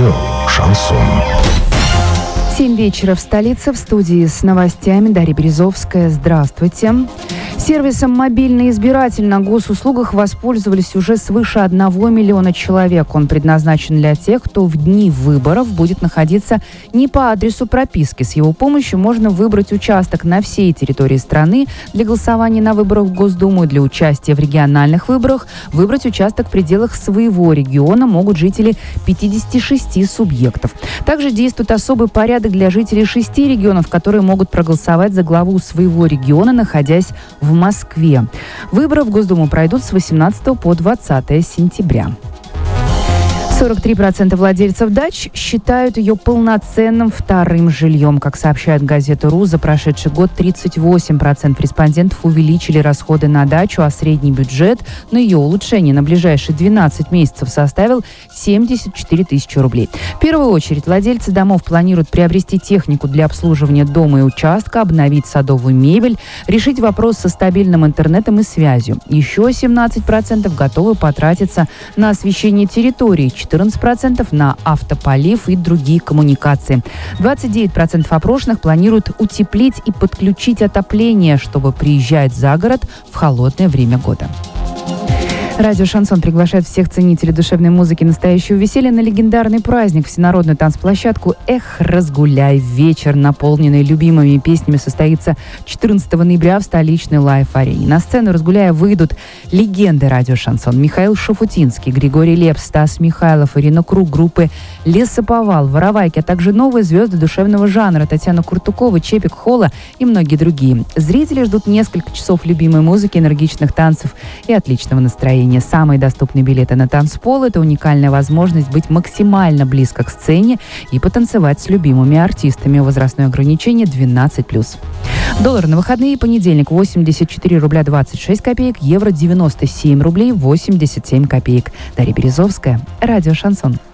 Радио «Шансон». 7 вечера в столице. В студии с новостями Дарья Березовская. Здравствуйте. Сервисом «Мобильный избиратель» на госуслугах воспользовались уже свыше 1 миллиона человек. Он предназначен для тех, кто в дни выборов будет находиться не по адресу прописки. С его помощью можно выбрать участок на всей территории страны для голосования на выборах в Госдуму и для участия в региональных выборах. Выбрать участок в пределах своего региона могут жители 56 субъектов. Также действует особый порядок для жителей 6 регионов, которые могут проголосовать за главу своего региона, находясь в Москве. Выборы в Госдуму пройдут с 18 по 20 сентября. 43% владельцев дач считают ее полноценным вторым жильем. Как сообщает газета «РУ», за прошедший год 38% респондентов увеличили расходы на дачу, а средний бюджет на ее улучшение на ближайшие 12 месяцев составил 74 тысячи рублей. В первую очередь владельцы домов планируют приобрести технику для обслуживания дома и участка, обновить садовую мебель, решить вопрос со стабильным интернетом и связью. Еще 17% готовы потратиться на освещение территории, 14% на автополив и другие коммуникации. 29% опрошенных планируют утеплить и подключить отопление, чтобы приезжать за город в холодное время года. Радио «Шансон» приглашает всех ценителей душевной музыки настоящего веселья на легендарный праздник, всенародную танцплощадку «Эх, разгуляй». Вечер, наполненный любимыми песнями, состоится 14 ноября в столичной Лайф-арене. На сцену «Разгуляя» выйдут легенды радио «Шансон». Михаил Шафутинский, Григорий Лепс, Стас Михайлов, Ирина Круг, группы «Лесоповал», «Воровайки», а также новые звезды душевного жанра Татьяна Куртукова, Чепик Холла и многие другие. Зрители ждут несколько часов любимой музыки, энергичных танцев и отличного настроения. Самые доступные билеты на танцпол – это уникальная возможность быть максимально близко к сцене и потанцевать с любимыми артистами. Возрастное ограничение 12+. Доллар на выходные: понедельник 84 рубля 26 копеек, евро 97 рублей 87 копеек. Дарья Березовская, радио «Шансон».